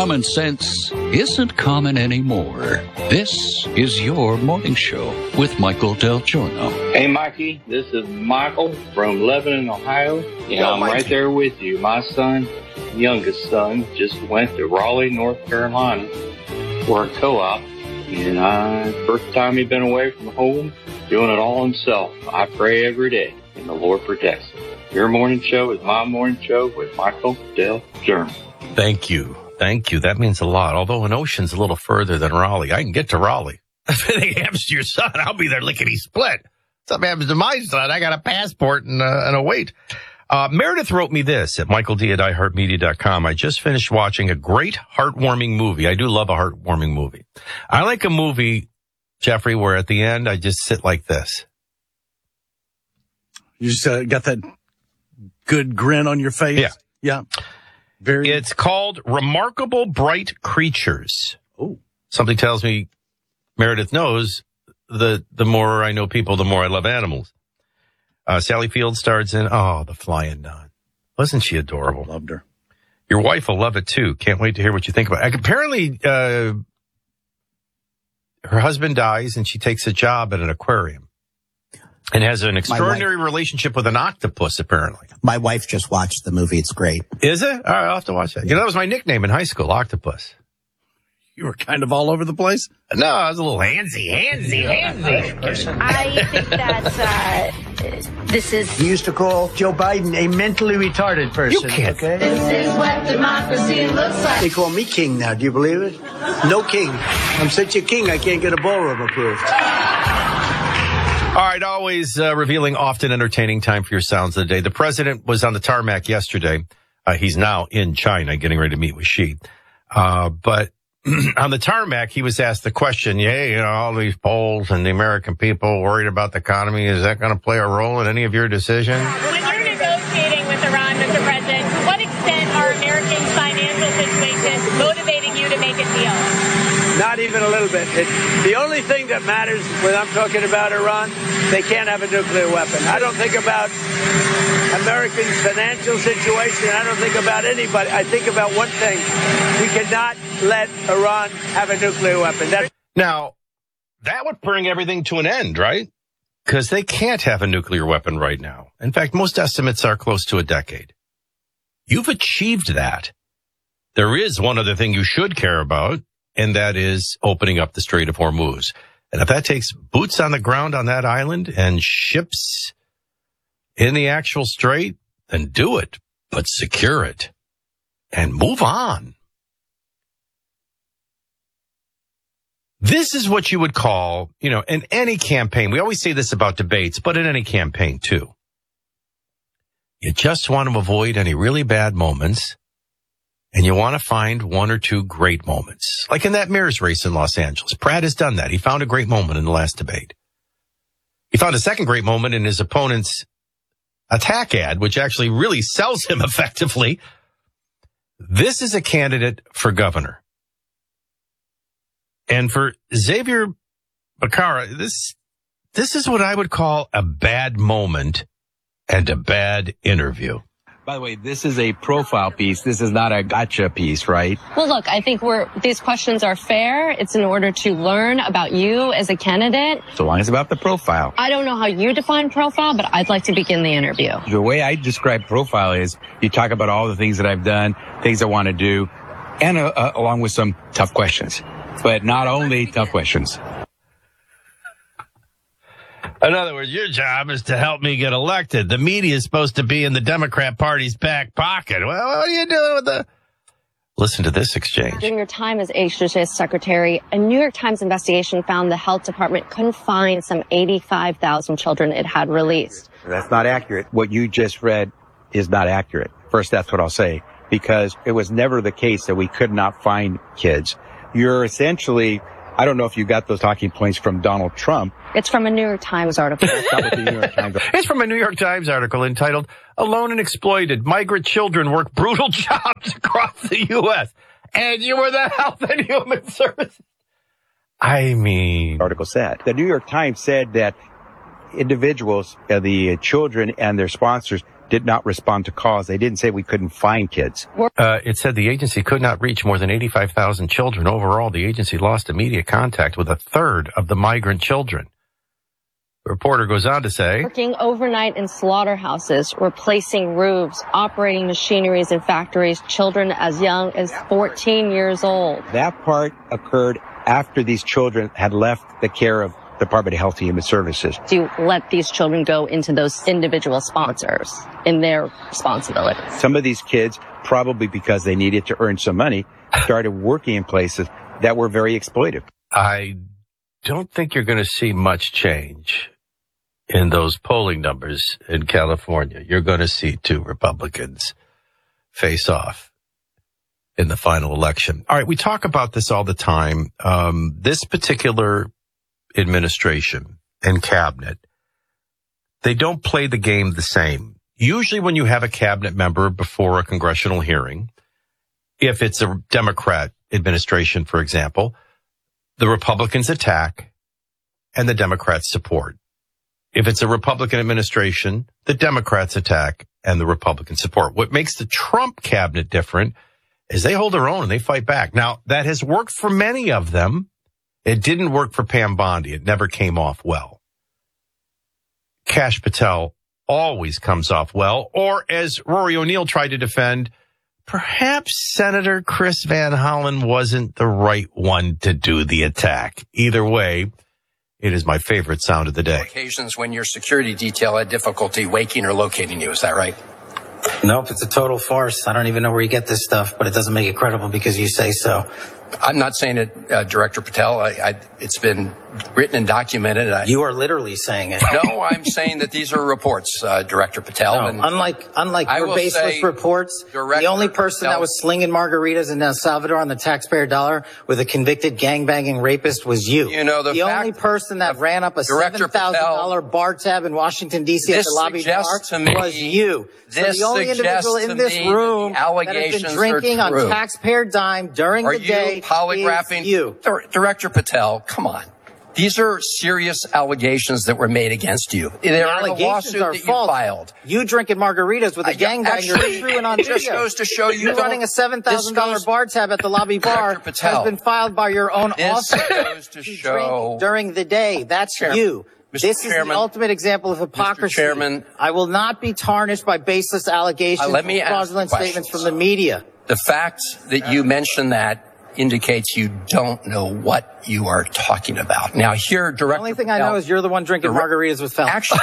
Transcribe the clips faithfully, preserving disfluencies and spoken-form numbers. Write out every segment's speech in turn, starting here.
common sense isn't common anymore. This is your morning show with Michael Del Giorno. Hey, Mikey, this is Michael from Lebanon, Ohio. And I'm right there with you. My son, youngest son, just went to Raleigh, North Carolina for a co-op. And I, first time he'd been away from home, doing it all himself. I pray every day, and the Lord protects him. Your morning show is my morning show with Michael Del Giorno. Thank you. Thank you. That means a lot. Although an ocean's a little further than Raleigh. I can get to Raleigh. If anything happens to your son, I'll be there lickety-split. Something happens to my son, I got a passport and, uh, and a wait. Uh, Meredith wrote me this at michael d at i heart media dot com. I just finished watching a great heartwarming movie. I do love a heartwarming movie. I like a movie, Jeffrey, where at the end I just sit like this. You just uh, got that good grin on your face? Yeah. Yeah. Very. It's called Remarkable Bright Creatures. Oh. Something tells me Meredith knows the the more I know people, the more I love animals. Uh, Sally Field stars in, oh, The Flying Nun. Wasn't she adorable? Loved her. Your wife will love it, too. Can't wait to hear what you think about it. Apparently, uh, her husband dies and she takes a job at an aquarium and has an extraordinary relationship with an octopus, apparently. My wife just watched the movie. It's great. Is it? All right, I'll have to watch that. You know, that was my nickname in high school, Octopus. You were kind of all over the place? No, I was a little handsy, handsy, handsy. I think that uh, this is... He used to call Joe Biden a mentally retarded person. You can't. Okay? This is what democracy looks like. They call me king now. Do you believe it? No king. I'm such a king, I can't get a ballroom approved. All right, always uh, revealing, often entertaining time for your sounds of the day. The president was on the tarmac yesterday. Uh, he's now in China, getting ready to meet with Xi. Uh, but on the tarmac, he was asked the question, yeah, you know, all these polls and the American people worried about the economy, is that going to play a role in any of your decisions? When you're negotiating with Iran, Mister President, to what extent are Americans' financial situations motivating you to make a deal? Not even a little bit. It, the only thing that matters when I'm talking about Iran, they can't have a nuclear weapon. I don't think about Americans' financial situation. I don't think about anybody. I think about one thing. We cannot let Iran have a nuclear weapon. That's- now, that would bring everything to an end, right? Because they can't have a nuclear weapon right now. In fact, most estimates are close to a decade. You've achieved that. There is one other thing you should care about, and that is opening up the Strait of Hormuz. And if that takes boots on the ground on that island and ships in the actual strait, then do it, but secure it and move on. This is what you would call, you know, in any campaign. We always say this about debates, but in any campaign too. You just want to avoid any really bad moments, and you want to find one or two great moments. Like in that mayor's race in Los Angeles. Pratt has done that. He found a great moment in the last debate. He found a second great moment in his opponent's attack ad, which actually really sells him effectively. This is a candidate for governor. And for Xavier Becerra, this, this is what I would call a bad moment and a bad interview. By the way, this is a profile piece. This is not a gotcha piece, right? Well, look, I think we're, these questions are fair. It's in order to learn about you as a candidate. So long as it's about the profile. I don't know how you define profile, but I'd like to begin the interview. The way I describe profile is you talk about all the things that I've done, things I want to do, and uh, uh, along with some tough questions. But not only tough questions. In other words, your job is to help me get elected. The media is supposed to be in the Democrat Party's back pocket. Well, what are you doing with the... Listen to this exchange. During your time as H H S Secretary, a New York Times investigation found the health department couldn't find some eighty-five thousand children it had released. That's not accurate. What you just read is not accurate. First, that's what I'll say, because it was never the case that we could not find kids. You're essentially... I don't know if you got those talking points from Donald Trump. It's from a New York Times article. the New York Times. It's from a New York Times article entitled, Alone and Exploited, Migrant Children Work Brutal Jobs Across the U S And you were the Health and Human Services. I mean... Article said. The New York Times said that individuals, uh, the children and their sponsors, did not respond to calls. They didn't say we couldn't find kids. Uh, it said the agency could not reach more than eighty-five thousand children. Overall, the agency lost immediate contact with a third of the migrant children. The reporter goes on to say, working overnight in slaughterhouses, replacing roofs, operating machineries in factories, children as young as fourteen years old. That part occurred after these children had left the care of Department of Health and Human Services. To let these children go into those individual sponsors in their responsibility. Some of these kids, probably because they needed to earn some money, started working in places that were very exploitive. I don't think you're going to see much change in those polling numbers in California. You're going to see two Republicans face off in the final election. All right, we talk about this all the time. Um, this particular administration and cabinet, they don't play the game the same. Usually when you have a cabinet member before a congressional hearing, if it's a Democrat administration, for example, the Republicans attack and the Democrats support. If it's a Republican administration, the Democrats attack and the Republicans support. What makes the Trump cabinet different is they hold their own and they fight back. Now, that has worked for many of them. It didn't work for Pam Bondi. It never came off well. Kash Patel always comes off well. Or as Rory O'Neill tried to defend, perhaps Senator Chris Van Hollen wasn't the right one to do the attack. Either way, it is my favorite sound of the day. Occasions when your security detail had difficulty waking or locating you. Is that right? Nope, it's a total farce. I don't even know where you get this stuff, but it doesn't make it credible because you say so. I'm not saying it, uh, Director Patel. I, I, it's been written and documented. I, you are literally saying it. No, I'm saying that these are reports, uh, Director Patel. No, and unlike unlike your baseless reports, Director the only person Patel, that was slinging margaritas in El Salvador on the taxpayer dollar with a convicted gangbanging rapist was you. You know, the, the fact, only person that ran up a Director seven thousand dollars bar tab in Washington, D C at the lobby bar me, was you. This so the only individual in this room that has been drinking on taxpayer dime during are the day you polygraphing you. Director Patel, come on. These are serious allegations that were made against you. They're the allegations a lawsuit are that false. You filed. You drinking margaritas with a I, gangbanger actually, true on it just video. goes to show you You're running a seven thousand dollars bar tab at the lobby bar has been filed by your own this office goes to show during the day. That's Chairman, you. Mister This Chairman, is the ultimate example of hypocrisy. Mister Chairman, I will not be tarnished by baseless allegations uh, let me and fraudulent statements from the media. The fact that you mentioned that indicates you don't know what you are talking about. Now, here, Director The only thing Patel, I know is you're the one drinking direct, margaritas with felons. Actually,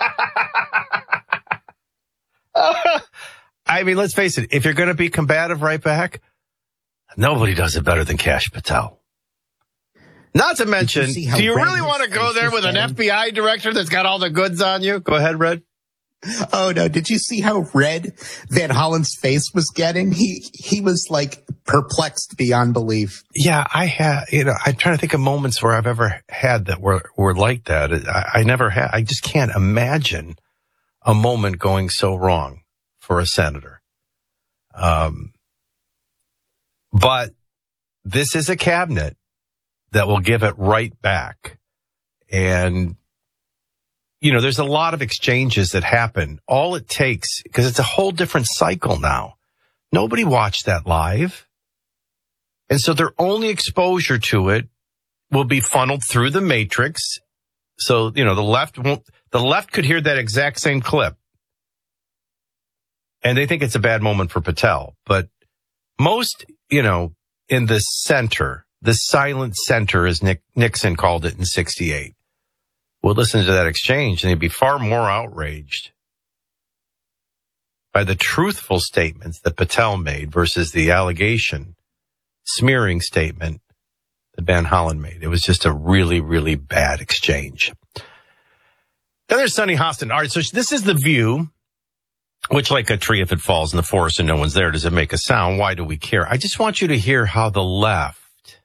I mean, let's face it. If you're going to be combative right back, nobody does it better than Kash Patel. Not to mention, you do you really want to go there with an F B I director that's got all the goods on you? Go ahead, Red. Oh, no. Did you see how red Van Hollen's face was getting? He he was, like, perplexed beyond belief. Yeah, I had, you know, I'm trying to think of moments where I've ever had that were, were like that. I, I never had, I just can't imagine a moment going so wrong for a senator. Um, but this is a cabinet that will give it right back. And, you know, there's a lot of exchanges that happen. All it takes, because it's a whole different cycle now. Nobody watched that live. And so their only exposure to it will be funneled through the matrix. So, you know, the left won't, the left could hear that exact same clip. And they think it's a bad moment for Patel. But most, you know, in the center, the silent center, as Nick, Nixon called it in sixty-eight, would listen to that exchange and they'd be far more outraged by the truthful statements that Patel made versus the allegation, smearing statement that Van Hollen made. It was just a really, really bad exchange. Then there's Sunny Hostin. All right, so this is The View, which, like a tree, if it falls in the forest and no one's there, does it make a sound? Why do we care? I just want you to hear how the left,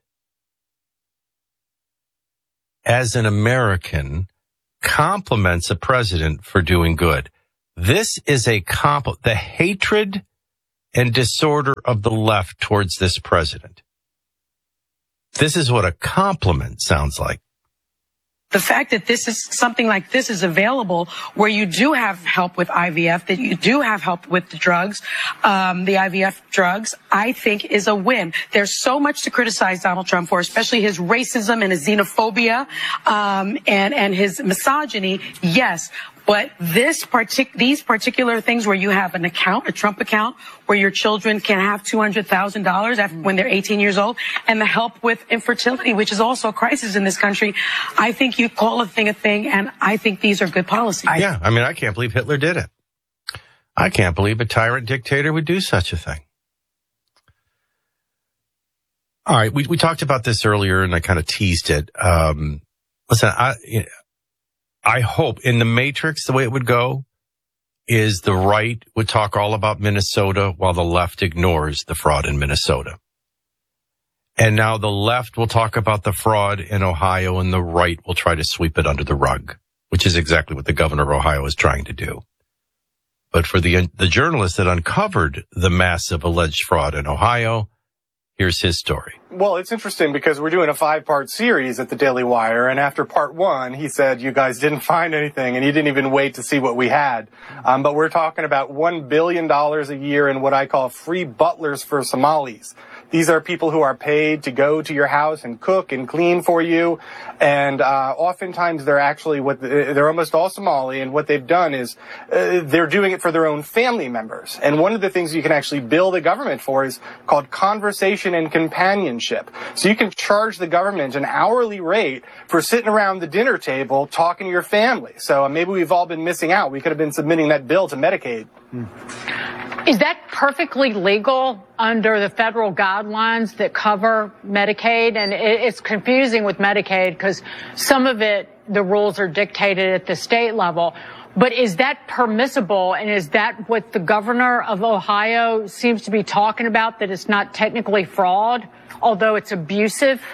as an American, compliments a president for doing good. This is a comp, the hatred and disorder of the left towards this president. This is what a compliment sounds like. The fact that this is something like this is available where you do have help with I V F, that you do have help with the drugs, um, the I V F drugs, I think is a win. There's so much to criticize Donald Trump for, especially his racism and his xenophobia, um, and, and his misogyny. Yes. But this partic- these particular things where you have an account, a Trump account, where your children can have two hundred thousand dollars when they're eighteen years old, and the help with infertility, which is also a crisis in this country, I think you call a thing a thing, and I think these are good policies. Yeah, I mean, I can't believe Hitler did it. I can't believe a tyrant dictator would do such a thing. All right, we we talked about this earlier, and I kind of teased it. Um, listen, I... You know, I hope in the Matrix, the way it would go is the right would talk all about Minnesota while the left ignores the fraud in Minnesota. And now the left will talk about the fraud in Ohio and the right will try to sweep it under the rug, which is exactly what the governor of Ohio is trying to do. But for the, the journalist that uncovered the massive alleged fraud in Ohio, here's his story. Well, it's interesting because we're doing a five-part series at the Daily Wire, and after part one, he said you guys didn't find anything, and you didn't even wait to see what we had. Um, but we're talking about one billion dollars a year in what I call free butlers for Somalis. These are people who are paid to go to your house and cook and clean for you. And uh, oftentimes they're actually what they're almost all Somali. And what they've done is uh, they're doing it for their own family members. And one of the things you can actually bill the government for is called conversation and companionship. So you can charge the government an hourly rate for sitting around the dinner table talking to your family. So uh, maybe we've all been missing out. We could have been submitting that bill to Medicaid. Hmm. Is that perfectly legal under the federal guidelines that cover Medicaid? And it's confusing with Medicaid because some of it, the rules are dictated at the state level. But is that permissible? And is that what the governor of Ohio seems to be talking about, that it's not technically fraud, although it's abusive?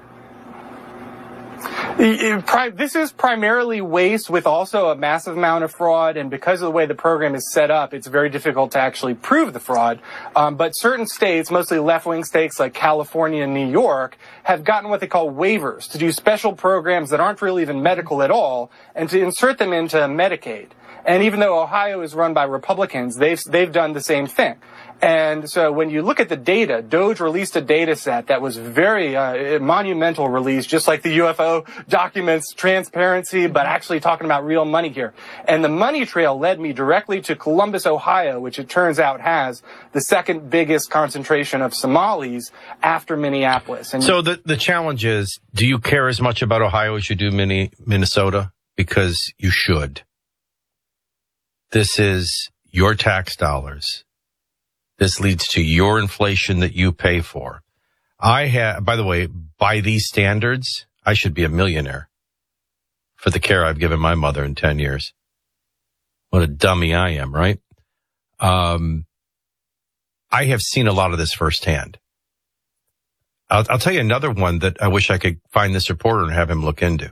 This is primarily waste with also a massive amount of fraud, and because of the way the program is set up, it's very difficult to actually prove the fraud. Um, but certain states, mostly left-wing states like California and New York, have gotten what they call waivers to do special programs that aren't really even medical at all, and to insert them into Medicaid. And even though Ohio is run by Republicans, they've they've done the same thing. And so when you look at the data, DOGE released a data set that was very uh, monumental release, just like the U F O documents, transparency, but actually talking about real money here. And the money trail led me directly to Columbus, Ohio, which it turns out has the second biggest concentration of Somalis after Minneapolis. And so the, the challenge is, do you care as much about Ohio as you do mini, Minnesota? Because you should. This is your tax dollars. This leads to your inflation that you pay for. I have, by the way, by these standards, I should be a millionaire for the care I've given my mother in ten years. What a dummy I am, right? Um, I have seen a lot of this firsthand. I'll, I'll tell you another one that I wish I could find this reporter and have him look into.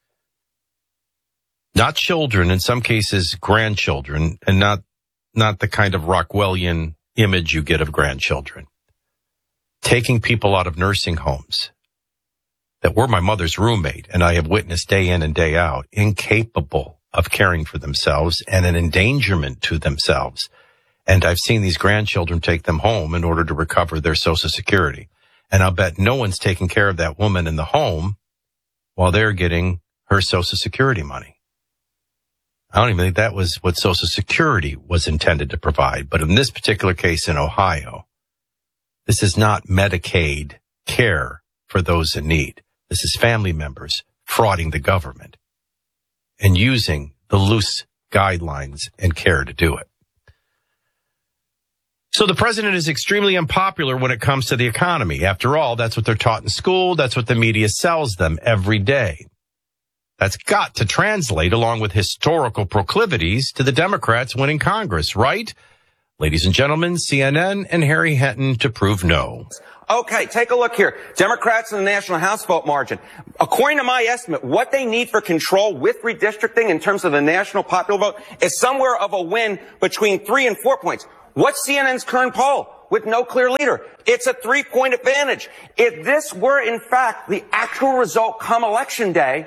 Not children, in some cases grandchildren, and not not the kind of Rockwellian image you get of grandchildren. Taking people out of nursing homes that were my mother's roommate, and I have witnessed day in and day out, incapable of caring for themselves and an endangerment to themselves. And I've seen these grandchildren take them home in order to recover their Social Security. And I'll bet no one's taking care of that woman in the home while they're getting her Social Security money. I don't even think that was what Social Security was intended to provide. But in this particular case in Ohio, this is not Medicaid care for those in need. This is family members frauding the government and using the loose guidelines and care to do it. So the president is extremely unpopular when it comes to the economy. After all, that's what they're taught in school. That's what the media sells them every day. That's got to translate, along with historical proclivities, to the Democrats winning Congress, right? Ladies and gentlemen, C N N and Harry Henton to prove no. Okay, take a look here. Democrats in the national House vote margin. According to my estimate, what they need for control with redistricting in terms of the national popular vote is somewhere of a win between three and four points. What's C N N's current poll? With no clear leader. It's a three-point advantage. If this were, in fact, the actual result come election day,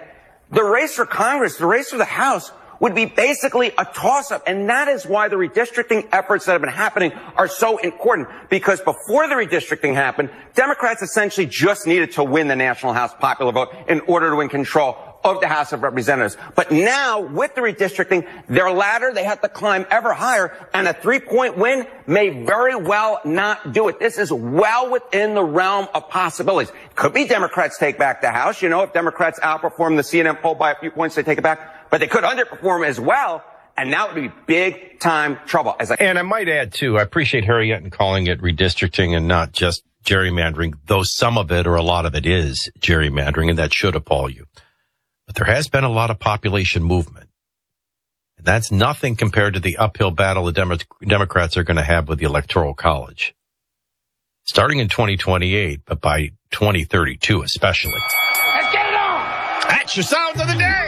the race for Congress, the race for the House would be basically a toss-up. And that is why the redistricting efforts that have been happening are so important. Because before the redistricting happened, Democrats essentially just needed to win the National House popular vote in order to win control of the House of Representatives. But now, with the redistricting, their ladder, they have to climb ever higher, and a three-point win may very well not do it. This is well within the realm of possibilities. Could be Democrats take back the House. You know, if Democrats outperform the C N N poll by a few points, they take it back. But they could underperform as well, and that would be big-time trouble. As I- and I might add, too, I appreciate Harry Yetton calling it redistricting and not just gerrymandering, though some of it or a lot of it is gerrymandering, and that should appall you. But there has been a lot of population movement. And that's nothing compared to the uphill battle the Demo- Democrats are going to have with the Electoral College. Starting in twenty twenty-eight, but by twenty thirty-two especially. Let's get it on! That's your sound of the day!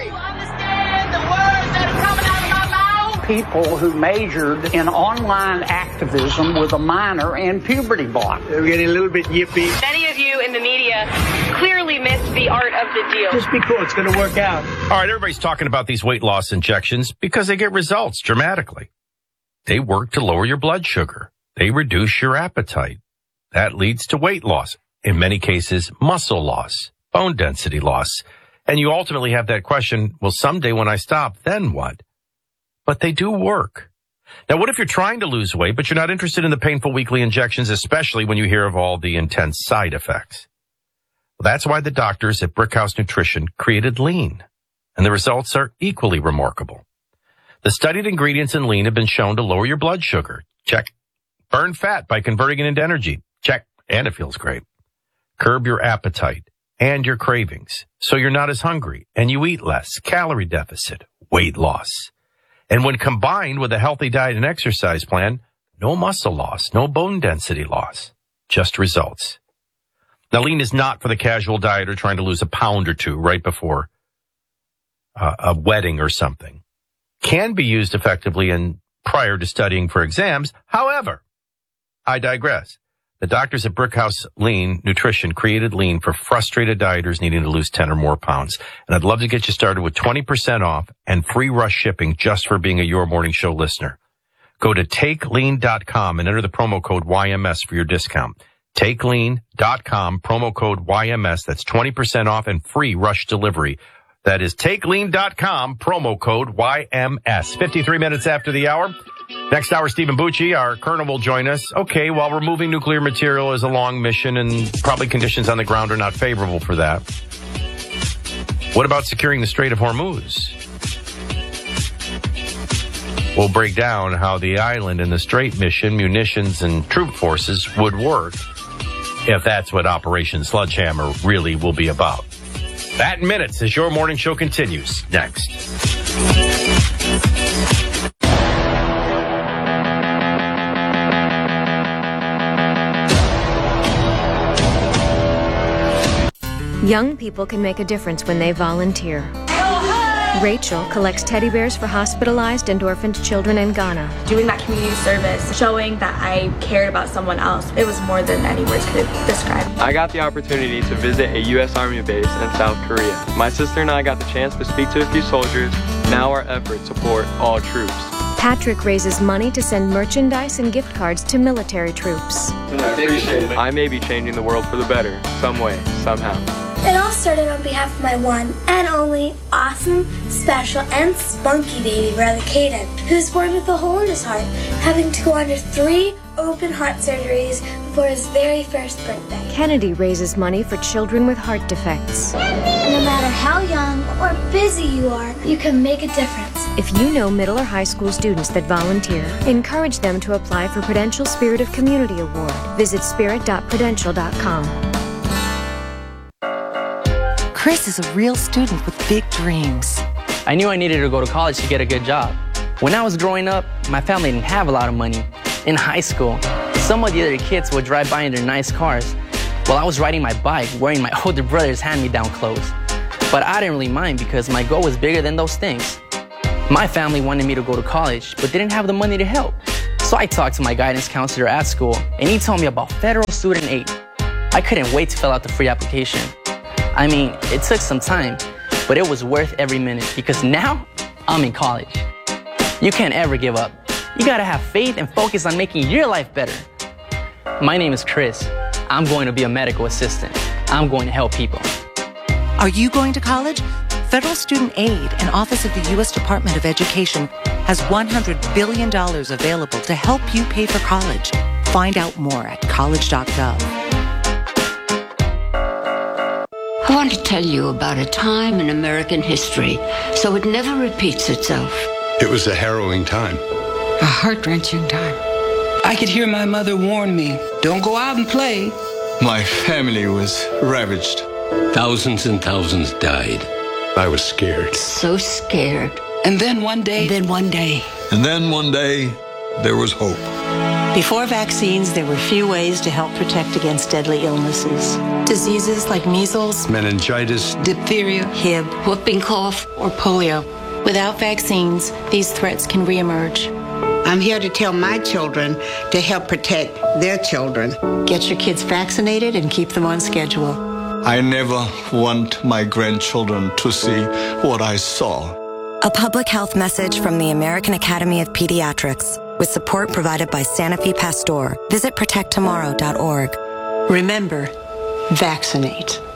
People who majored in online activism with a minor in puberty block. They're getting a little bit yippy. Many of you in the media clearly missed the art of the deal. Just be cool. It's going to work out. All right, everybody's talking about these weight loss injections because they get results dramatically. They work to lower your blood sugar. They reduce your appetite. That leads to weight loss. In many cases, muscle loss, bone density loss. And you ultimately have that question, well, someday when I stop, then what? But they do work. Now, what if you're trying to lose weight, but you're not interested in the painful weekly injections, especially when you hear of all the intense side effects? Well, that's why the doctors at Brickhouse Nutrition created Lean, and the results are equally remarkable. The studied ingredients in Lean have been shown to lower your blood sugar. Check. Burn fat by converting it into energy. Check. And it feels great. Curb your appetite and your cravings, so you're not as hungry, and you eat less. Calorie deficit. Weight loss. And when combined with a healthy diet and exercise plan, no muscle loss, no bone density loss, just results. Now, Lean is not for the casual dieter trying to lose a pound or two right before uh, a wedding or something. Can be used effectively and prior to studying for exams. However, I digress. The doctors at Brickhouse Lean Nutrition created Lean for frustrated dieters needing to lose ten or more pounds. And I'd love to get you started with twenty percent off and free rush shipping just for being a Your Morning Show listener. Go to take lean dot com and enter the promo code Y M S for your discount. take lean dot com, promo code Y M S. That's twenty percent off and free rush delivery. That is take lean dot com, promo code Y M S. fifty-three minutes after the hour. Next hour, Stephen Bucci, our colonel, will join us. Okay, while removing nuclear material is a long mission and probably conditions on the ground are not favorable for that. What about securing the Strait of Hormuz? We'll break down how the island and the Strait mission, munitions, and troop forces would work if that's what Operation Sledgehammer really will be about. That in minutes as Your Morning Show continues next. Young people can make a difference when they volunteer. Rachel collects teddy bears for hospitalized and orphaned children in Ghana. Doing that community service, showing that I cared about someone else, it was more than any words could describe. I got the opportunity to visit a U S Army base in South Korea. My sister and I got the chance to speak to a few soldiers. Now our efforts support all troops. Patrick raises money to send merchandise and gift cards to military troops. I appreciate it. I may be changing the world for the better, some way, somehow. It all started on behalf of my one and only awesome, special, and spunky baby brother, Caden, who was born with a hole in his heart, having to go under three open heart surgeries before his very first birthday. Kennedy raises money for children with heart defects. No matter how young or busy you are, you can make a difference. If you know middle or high school students that volunteer, encourage them to apply for Prudential Spirit of Community Award. Visit spirit dot prudential dot com. Chris is a real student with big dreams. I knew I needed to go to college to get a good job. When I was growing up, my family didn't have a lot of money. In high school, some of the other kids would drive by in their nice cars, while I was riding my bike wearing my older brother's hand-me-down clothes. But I didn't really mind because my goal was bigger than those things. My family wanted me to go to college, but didn't have the money to help. So I talked to my guidance counselor at school, and he told me about federal student aid. I couldn't wait to fill out the free application. I mean, it took some time, but it was worth every minute because now I'm in college. You can't ever give up. You gotta have faith and focus on making your life better. My name is Chris. I'm going to be a medical assistant. I'm going to help people. Are you going to college? Federal Student Aid and Office of the U S Department of Education has one hundred billion dollars available to help you pay for college. Find out more at college dot gov. I want to tell you about a time in American history so it never repeats itself. It was a harrowing time. A heart-wrenching time. I could hear my mother warn me, don't go out and play. My family was ravaged. Thousands and thousands died. I was scared. So scared. And then one day... And then one day... And then one day, there was hope. Before vaccines, there were few ways to help protect against deadly illnesses. Diseases like measles, meningitis, diphtheria, H I V, whooping cough, or polio. Without vaccines, these threats can reemerge. I'm here to tell my children to help protect their children. Get your kids vaccinated and keep them on schedule. I never want my grandchildren to see what I saw. A public health message from the American Academy of Pediatrics with support provided by Sanofi Pasteur. Visit protect tomorrow dot org. Remember, vaccinate.